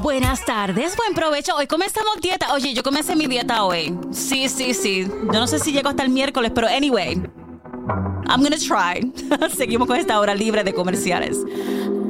Buenas tardes, buen provecho. Hoy comenzamos dieta. Oye, yo comencé mi dieta hoy. Sí. Yo no sé si llego hasta el miércoles, pero anyway, I'm gonna try. Seguimos con esta hora libre de comerciales.